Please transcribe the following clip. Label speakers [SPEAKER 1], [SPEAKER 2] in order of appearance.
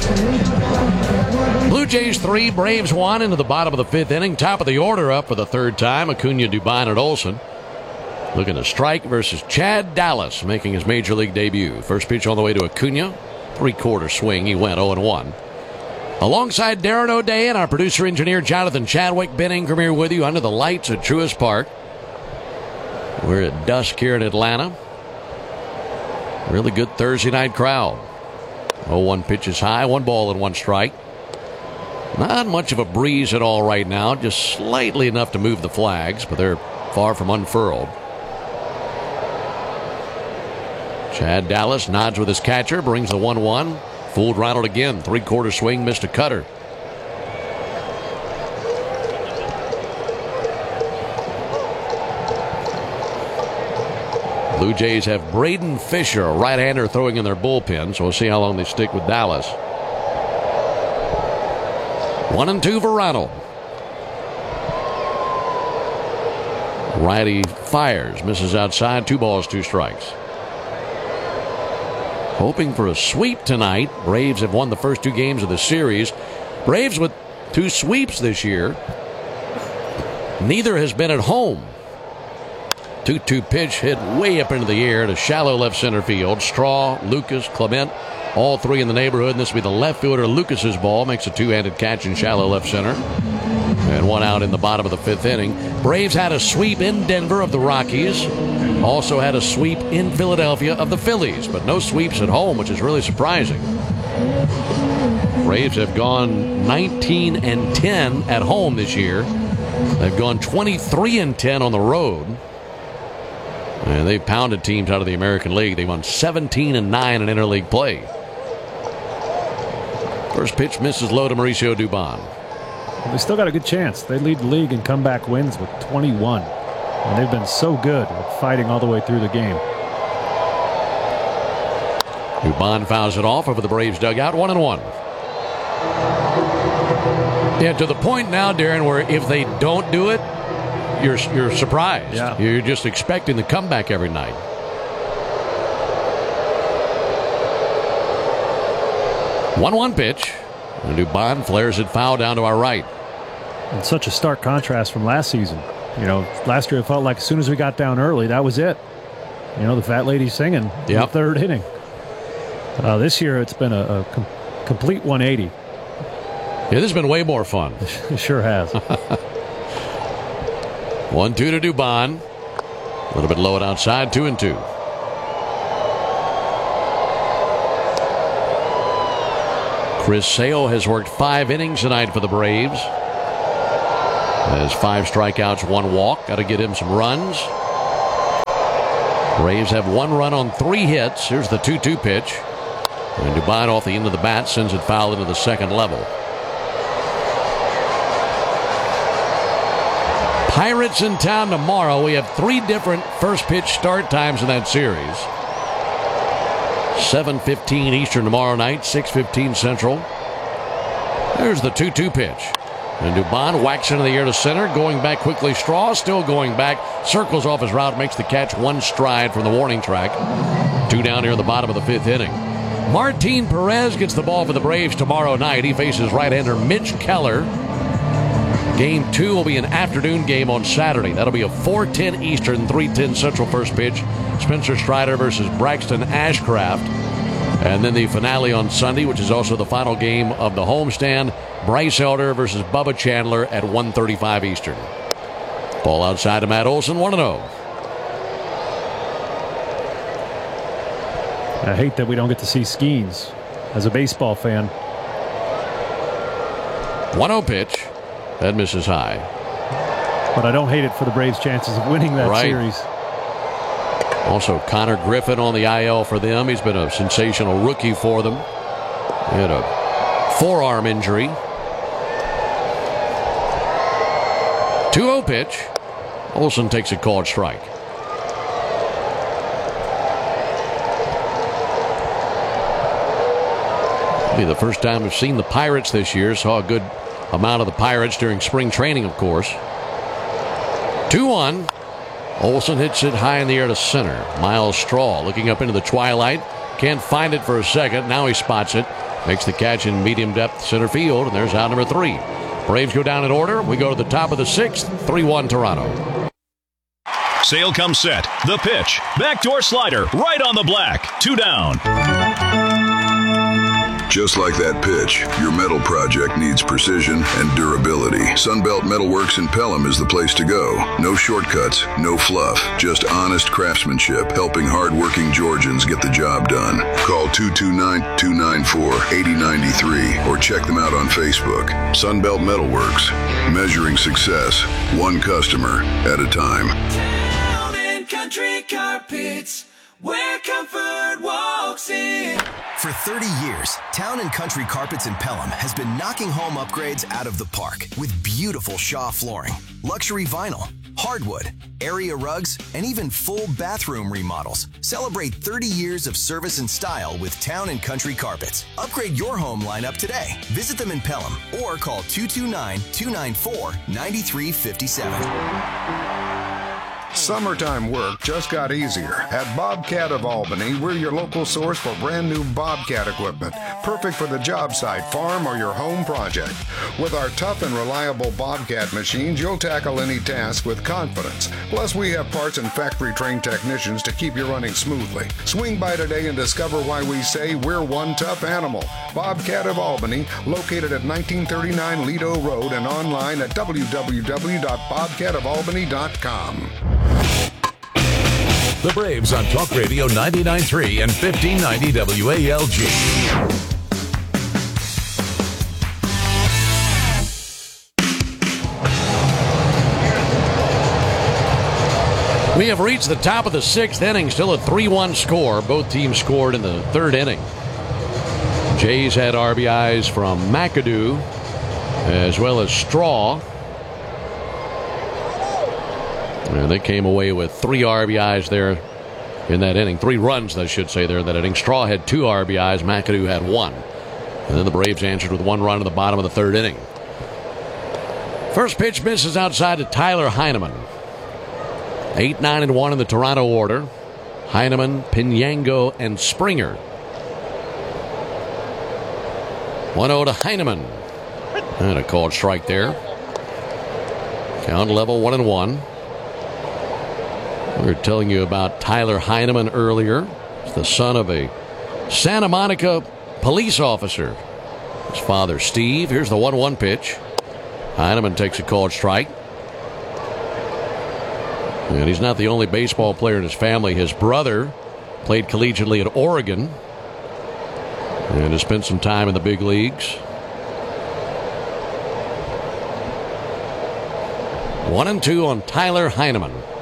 [SPEAKER 1] Blue Jays 3, Braves 1 into the bottom of the fifth inning. Top of the order up for the third time. Acuna, Dubon, and Olson. Looking to strike versus Chad Dallas, making his major league debut. First pitch on the way to Acuna. Three-quarter swing. He went 0-1. Alongside Darren O'Day and our producer-engineer Jonathan Chadwick, Ben Ingram here with you under the lights at Truist Park. We're at dusk here in Atlanta. Really good Thursday night crowd. 0-1 pitches high, 1 ball and 1 strike. Not much of a breeze at all right now, just slightly enough to move the flags, but they're far from unfurled. Chad Dallas nods with his catcher, brings the 1-1. Fooled Ronald again. Three-quarter swing, missed a cutter. Blue Jays have Braden Fisher, a right-hander, throwing in their bullpen, so we'll see how long they stick with Dallas. 1-2 for Ronald. Righty fires, misses outside. 2 balls, 2 strikes. Hoping for a sweep tonight. Braves have won the first 2 games of the series. Braves with 2 sweeps this year. Neither has been at home. 2-2 pitch hit way up into the air to shallow left center field. Straw, Lucas, Clement, all 3 in the neighborhood. And this will be the left fielder Lucas's ball. Makes a 2-handed catch in shallow left center. And 1 out in the bottom of the 5th inning. Braves had a sweep in Denver of the Rockies. Also had a sweep in Philadelphia of the Phillies. But no sweeps at home, which is really surprising. Braves have gone 19-10 at home this year. They've gone 23-10 on the road. And they've pounded teams out of the American League. They won 17-9 in interleague play. First pitch misses low to Mauricio Dubon.
[SPEAKER 2] Well, they still got a good chance. They lead the league in comeback wins with 21. And they've been so good at fighting all the way through the game.
[SPEAKER 1] Dubon fouls it off over the Braves dugout. 1-1. Yeah, to the point now, Darren, where if they don't do it, you're surprised.
[SPEAKER 2] Yeah.
[SPEAKER 1] You're just expecting the comeback every night. One pitch. And Dubon flares it foul down to our right.
[SPEAKER 2] And such a stark contrast from last season. You know, last year it felt like as soon as we got down early, that was it. You know, the fat lady singing in the 3rd inning. This year it's been a complete 180.
[SPEAKER 1] Yeah, this has been way more fun.
[SPEAKER 2] It sure has.
[SPEAKER 1] 1-2 to Dubon. A little bit low and outside. 2-2. Chris Sale has worked 5 innings tonight for the Braves. Has 5 strikeouts, 1 walk. Got to get him some runs. Braves have 1 run on 3 hits. Here's the 2-2 pitch. And Dubon off the end of the bat sends it foul into the second level. Pirates in town tomorrow. We have 3 different first pitch start times in that series. 7:15 Eastern tomorrow night, 6:15 Central. There's the 2-2 pitch. And Dubon whacks into the air to center. Going back quickly. Straw still going back. Circles off his route. Makes the catch 1 stride from the warning track. 2 down here in the bottom of the 5th inning. Martin Perez gets the ball for the Braves tomorrow night. He faces right-hander Mitch Keller. Game 2 will be an afternoon game on Saturday. That'll be a 4:10 Eastern, 3:10 Central first pitch. Spencer Strider versus Braxton Ashcraft. And then the finale on Sunday, which is also the final game of the homestand. Bryce Elder versus Bubba Chandler at 1:35 Eastern. Ball outside to Matt Olson, 1-0.
[SPEAKER 2] I hate that we don't get to see Skeens as a baseball fan.
[SPEAKER 1] 1-0 pitch. That misses high.
[SPEAKER 2] But I don't hate it for the Braves' chances of winning that series.
[SPEAKER 1] Also, Connor Griffin on the IL for them. He's been a sensational rookie for them. He had a forearm injury. 2-0 pitch. Olson takes a called strike. It'll be the first time we've seen the Pirates this year. Saw a good amount of the Pirates during spring training, of course. 2-1. Olson hits it high in the air to center. Miles Straw looking up into the twilight. Can't find it for a second. Now he spots it. Makes the catch in medium depth center field, and there's out number 3. Braves go down in order. We go to the top of the 6th, 3-1 Toronto.
[SPEAKER 3] Sale comes set. The pitch. Backdoor slider. Right on the black. 2 down.
[SPEAKER 4] Just like that pitch, your metal project needs precision and durability. Sunbelt Metalworks in Pelham is the place to go. No shortcuts, no fluff, just honest craftsmanship, helping hardworking Georgians get the job done. Call 229-294-8093 or check them out on Facebook. Sunbelt Metalworks, measuring success, one customer at a time.
[SPEAKER 5] Town and Country Carpets, where comfort walks in.
[SPEAKER 6] For 30 years, Town & Country Carpets in Pelham has been knocking home upgrades out of the park with beautiful Shaw flooring, luxury vinyl, hardwood, area rugs, and even full bathroom remodels. Celebrate 30 years of service and style with Town & Country Carpets. Upgrade your home lineup today. Visit them in Pelham or call 229-294-9357.
[SPEAKER 7] Summertime work just got easier. At Bobcat of Albany, we're your local source for brand new Bobcat equipment. Perfect for the job site, farm, or your home project. With our tough and reliable Bobcat machines, you'll tackle any task with confidence. Plus, we have parts and factory-trained technicians to keep you running smoothly. Swing by today and discover why we say we're one tough animal. Bobcat of Albany, located at 1939 Lido Road and online at www.bobcatofalbany.com.
[SPEAKER 3] The Braves on Talk Radio 99.3 and 1590 WALG.
[SPEAKER 1] We have reached the top of the 6th inning, still a 3-1 score. Both teams scored in the 3rd inning. Jays had RBIs from McAdoo as well as Straw. And they came away with 3 RBIs there in that inning. 3 runs, I should say, there in that inning. Straw had 2 RBIs. McAdoo had 1. And then the Braves answered with 1 run in the bottom of the 3rd inning. First pitch misses outside to Tyler Heineman. 8-9-1 in the Toronto order. Heineman, Pinango, and Springer. 1-0 to Heineman. And a called strike there. Count level 1-1. We were telling you about Tyler Heineman earlier. He's the son of a Santa Monica police officer. His father, Steve. Here's the 1-1 pitch. Heineman takes a called strike. And he's not the only baseball player in his family. His brother played collegiately at Oregon and has spent some time in the big leagues. 1-2 on Tyler Heineman.